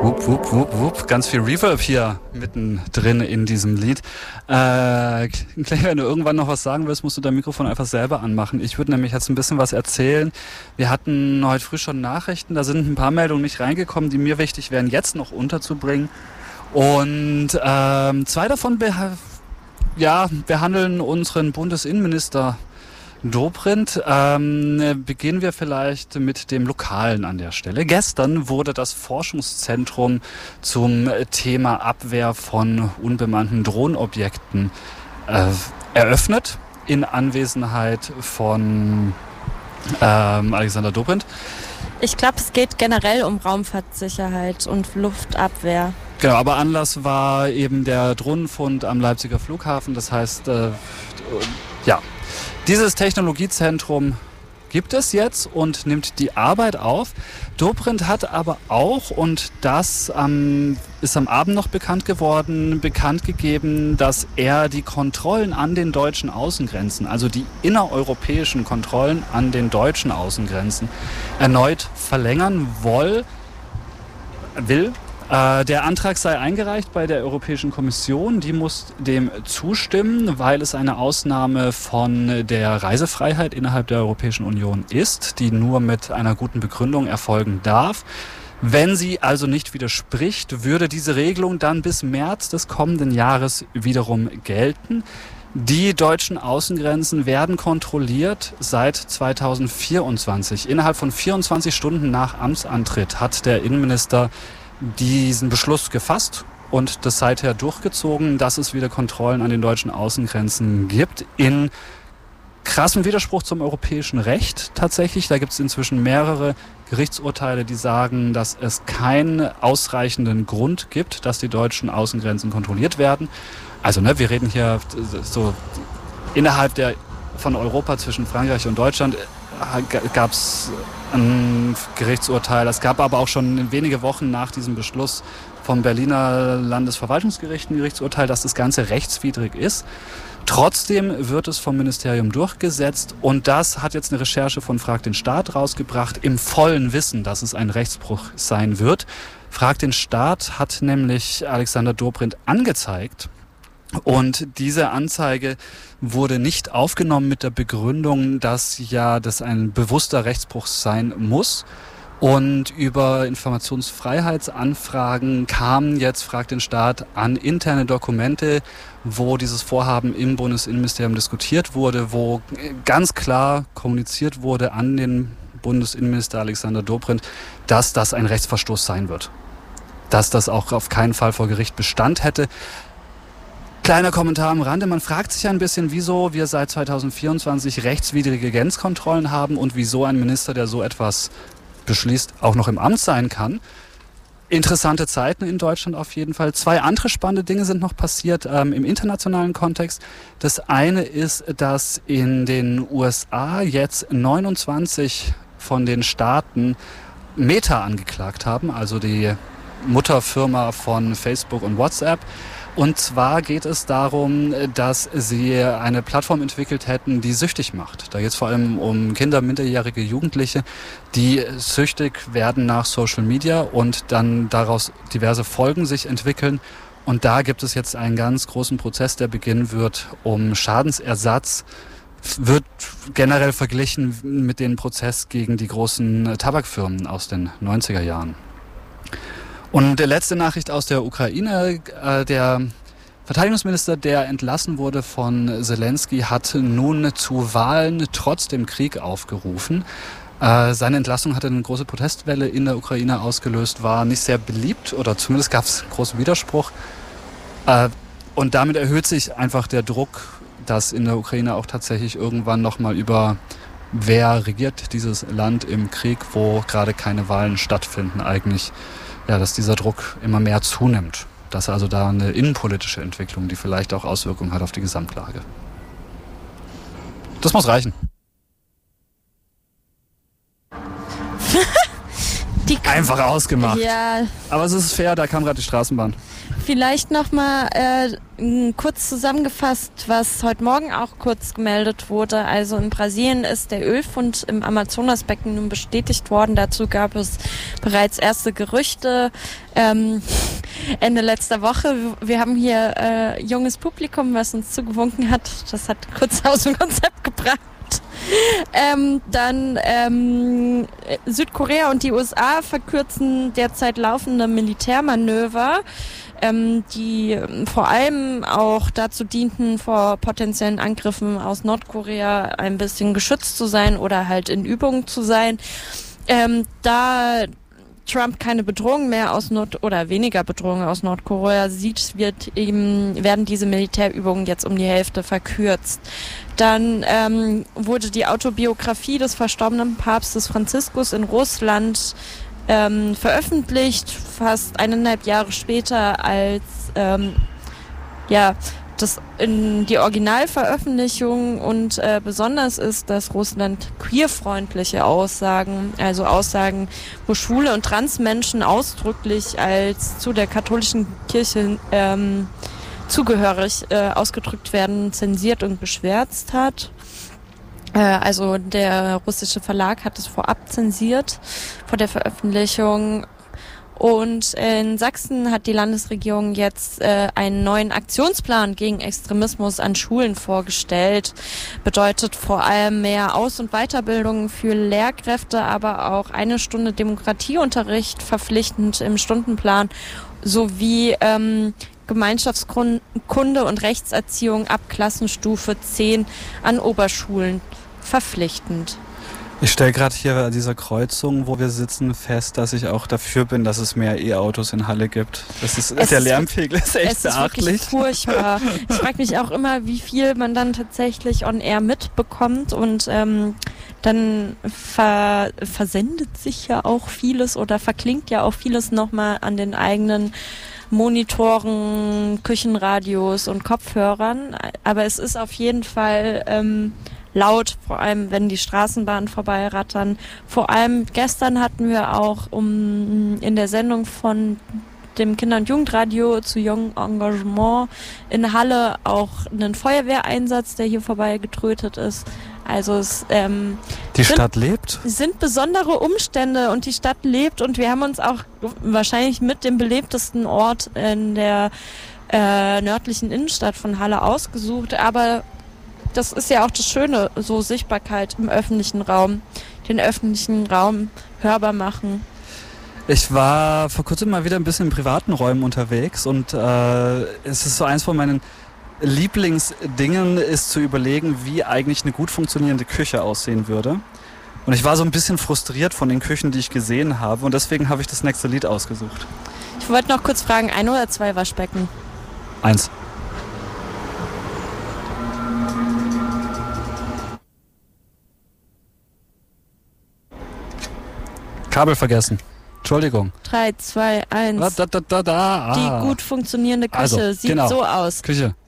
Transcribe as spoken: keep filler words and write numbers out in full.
Wupp, wupp, wupp, wupp. Ganz viel Reverb hier mittendrin in diesem Lied. Äh, Clay, wenn du irgendwann noch was sagen willst, musst du dein Mikrofon einfach selber anmachen. Ich würde nämlich jetzt ein bisschen was erzählen. Wir hatten heute früh schon Nachrichten, da sind ein paar Meldungen nicht reingekommen, die mir wichtig wären, jetzt noch unterzubringen. Und ähm, zwei davon beha- ja, behandeln unseren Bundesinnenminister Dobrindt. Ähm, beginnen wir vielleicht mit dem Lokalen an der Stelle. Gestern wurde das Forschungszentrum zum Thema Abwehr von unbemannten Drohnenobjekten äh, eröffnet in Anwesenheit von ähm, Alexander Dobrindt. Ich glaube, es geht generell um Raumfahrtsicherheit und Luftabwehr. Genau, aber Anlass war eben der Drohnenfund am Leipziger Flughafen. Das heißt, äh, ja, dieses Technologiezentrum gibt es jetzt und nimmt die Arbeit auf. Dobrindt hat aber auch, und das ähm, ist am Abend noch bekannt geworden, bekannt gegeben, dass er die Kontrollen an den deutschen Außengrenzen, also die innereuropäischen Kontrollen an den deutschen Außengrenzen, erneut verlängern will. will. Äh, der Antrag sei eingereicht bei der Europäischen Kommission. Die muss dem zustimmen, weil es eine Ausnahme von der Reisefreiheit innerhalb der Europäischen Union ist, die nur mit einer guten Begründung erfolgen darf. Wenn sie also nicht widerspricht, würde diese Regelung dann bis März des kommenden Jahres wiederum gelten. Die deutschen Außengrenzen werden kontrolliert seit zweitausendvierundzwanzig. Innerhalb von vierundzwanzig Stunden nach Amtsantritt hat der Innenminister diesen Beschluss gefasst und das seither durchgezogen, dass es wieder Kontrollen an den deutschen Außengrenzen gibt. In krassem Widerspruch zum europäischen Recht tatsächlich. Da gibt es inzwischen mehrere Gerichtsurteile, die sagen, dass es keinen ausreichenden Grund gibt, dass die deutschen Außengrenzen kontrolliert werden. Also ne, wir reden hier so innerhalb der von Europa zwischen Frankreich und Deutschland gab es ein Gerichtsurteil. Es gab aber auch schon wenige Wochen nach diesem Beschluss vom Berliner Landesverwaltungsgericht ein Gerichtsurteil, dass das Ganze rechtswidrig ist. Trotzdem wird es vom Ministerium durchgesetzt und das hat jetzt eine Recherche von Frag den Staat rausgebracht, im vollen Wissen, dass es ein Rechtsbruch sein wird. Frag den Staat hat nämlich Alexander Dobrindt angezeigt. Und diese Anzeige wurde nicht aufgenommen mit der Begründung, dass ja das ein bewusster Rechtsbruch sein muss. Und über Informationsfreiheitsanfragen kamen jetzt, fragt den Staat, an interne Dokumente, wo dieses Vorhaben im Bundesinnenministerium diskutiert wurde, wo ganz klar kommuniziert wurde an den Bundesinnenminister Alexander Dobrindt, dass das ein Rechtsverstoß sein wird. Dass das auch auf keinen Fall vor Gericht Bestand hätte. Kleiner Kommentar am Rande, man fragt sich ein bisschen, wieso wir seit zweitausendvierundzwanzig rechtswidrige Grenzkontrollen haben und wieso ein Minister, der so etwas beschließt, auch noch im Amt sein kann. Interessante Zeiten in Deutschland auf jeden Fall. Zwei andere spannende Dinge sind noch passiert ähm, im internationalen Kontext. Das eine ist, dass in den U S A jetzt neunundzwanzig von den Staaten Meta angeklagt haben, also die Mutterfirma von Facebook und WhatsApp. Und zwar geht es darum, dass sie eine Plattform entwickelt hätten, die süchtig macht. Da geht es vor allem um Kinder, minderjährige Jugendliche, die süchtig werden nach Social Media und dann daraus diverse Folgen sich entwickeln. Und da gibt es jetzt einen ganz großen Prozess, der beginnen wird um Schadensersatz. Wird generell verglichen mit dem Prozess gegen die großen Tabakfirmen aus den neunziger Jahren. Und die letzte Nachricht aus der Ukraine, äh, der Verteidigungsminister, der entlassen wurde von Zelensky, hat nun zu Wahlen trotz dem Krieg aufgerufen. Äh, seine Entlassung hatte eine große Protestwelle in der Ukraine ausgelöst, war nicht sehr beliebt oder zumindest gab es großen Widerspruch. Äh, und damit erhöht sich einfach der Druck, dass in der Ukraine auch tatsächlich irgendwann nochmal über wer regiert dieses Land im Krieg, wo gerade keine Wahlen stattfinden, eigentlich ja, dass dieser Druck immer mehr zunimmt. Dass also da eine innenpolitische Entwicklung, die vielleicht auch Auswirkungen hat auf die Gesamtlage. Das muss reichen. die Einfach ausgemacht. Ja. Aber es ist fair, da kam gerade die Straßenbahn. Vielleicht nochmal äh, kurz zusammengefasst, was heute Morgen auch kurz gemeldet wurde. Also in Brasilien ist der Ölfund im Amazonasbecken nun bestätigt worden. Dazu gab es bereits erste Gerüchte ähm, Ende letzter Woche. Wir haben hier äh, junges Publikum, was uns zugewunken hat. Das hat kurz aus dem Konzept gebracht. Ähm, dann ähm, Südkorea und die U S A verkürzen derzeit laufende Militärmanöver, ähm, die vor allem auch dazu dienten, vor potenziellen Angriffen aus Nordkorea ein bisschen geschützt zu sein oder halt in Übung zu sein. Ähm, da Trump keine Bedrohung mehr aus Nord- oder weniger Bedrohung aus Nordkorea sieht, wird eben, werden diese Militärübungen jetzt um die Hälfte verkürzt. Dann ähm, wurde die Autobiografie des verstorbenen Papstes Franziskus in Russland ähm, veröffentlicht, fast eineinhalb Jahre später als ähm, ja das in die Originalveröffentlichung, und äh, besonders ist, dass Russland queerfreundliche Aussagen, also Aussagen, wo schwule und Transmenschen ausdrücklich als zu der katholischen Kirche ähm, zugehörig äh, ausgedrückt werden, zensiert und geschwärzt hat. Äh, also der russische Verlag hat es vorab zensiert vor der Veröffentlichung. Und in Sachsen hat die Landesregierung jetzt äh, einen neuen Aktionsplan gegen Extremismus an Schulen vorgestellt. Bedeutet vor allem mehr Aus- und Weiterbildung für Lehrkräfte, aber auch eine Stunde Demokratieunterricht verpflichtend im Stundenplan sowie ähm, Gemeinschaftskunde und Rechtserziehung ab Klassenstufe zehn an Oberschulen verpflichtend. Ich stelle gerade hier an dieser Kreuzung, wo wir sitzen, fest, dass ich auch dafür bin, dass es mehr E-Autos in Halle gibt. Das ist, es der ist, Lärmpegel ist echt es ist beachtlich. Wirklich furchtbar. Ich frage mich auch immer, wie viel man dann tatsächlich on air mitbekommt, und ähm, dann ver versendet sich ja auch vieles oder verklingt ja auch vieles nochmal an den eigenen Monitoren, Küchenradios und Kopfhörern. Aber es ist auf jeden Fall ähm, laut, vor allem wenn die Straßenbahnen vorbeirattern. Vor allem gestern hatten wir auch um in der Sendung von dem Kinder- und Jugendradio zu Jung Engagement in Halle auch einen Feuerwehreinsatz, der hier vorbei getrötet ist. Also es ähm, die sind, Stadt lebt? sind besondere Umstände, und die Stadt lebt, und wir haben uns auch wahrscheinlich mit dem belebtesten Ort in der äh, nördlichen Innenstadt von Halle ausgesucht, aber das ist ja auch das Schöne, so Sichtbarkeit im öffentlichen Raum, den öffentlichen Raum hörbar machen. Ich war vor kurzem mal wieder ein bisschen in privaten Räumen unterwegs, und äh, es ist so eins von meinen Lieblingsdingen, ist zu überlegen, wie eigentlich eine gut funktionierende Küche aussehen würde. Und ich war so ein bisschen frustriert von den Küchen, die ich gesehen habe, und deswegen habe ich das nächste Lied ausgesucht. Ich wollte noch kurz fragen, ein oder zwei Waschbecken? Eins. Kabel vergessen. Entschuldigung. Drei, zwei, eins. Da, da, da, da, da. Ah. Die gut funktionierende Küche also, sieht genau. so aus. Küche.